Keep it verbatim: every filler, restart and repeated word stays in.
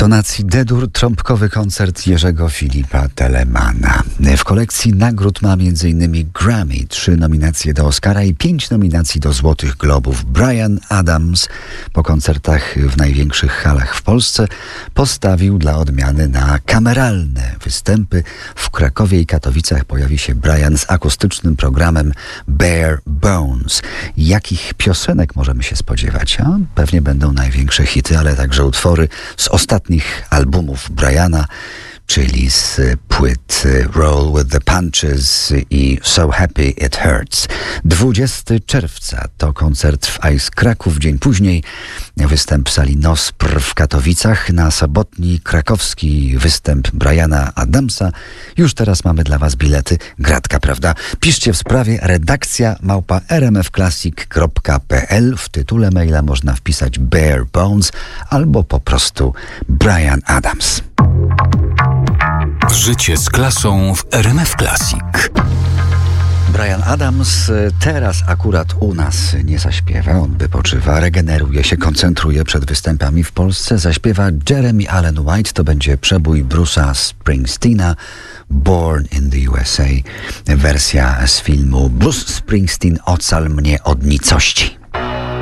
tonacji D-dur trąbkowy koncert Jerzego Filipa Telemana. W kolekcji nagród ma między innymi Grammy, trzy nominacje do Oscara i pięć nominacji do Złotych Globów. Bryan Adams po koncertach w największych halach w Polsce postawił dla odmiany na kameralne występy. W Krakowie i Katowicach pojawi się Bryan z akustycznym programem Bare Bones. Jakich piosenek możemy się spodziewać? A? Pewnie będą największe hity, ale także utwory z ostatnich albumów Bryana, czyli z płyt Roll with the Punches i So Happy It Hurts. dwudziestego czerwca to koncert w Ice Kraków. Dzień później występ w sali Nospr w Katowicach. Na sobotni krakowski występ Bryana Adamsa. Już teraz mamy dla was bilety. Gratka, prawda? Piszcie w sprawie redakcja małpa r m f classic kropka p l. W tytule maila można wpisać Bare Bones albo po prostu Bryan Adams. Życie z klasą w R M F Classic. Bryan Adams teraz akurat u nas nie zaśpiewa, on wypoczywa, regeneruje się, koncentruje przed występami w Polsce. Zaśpiewa Jeremy Allen White, to będzie przebój Bruce'a Springsteena, Born in the U S A, wersja z filmu Bruce Springsteen, Ocal mnie od nicości.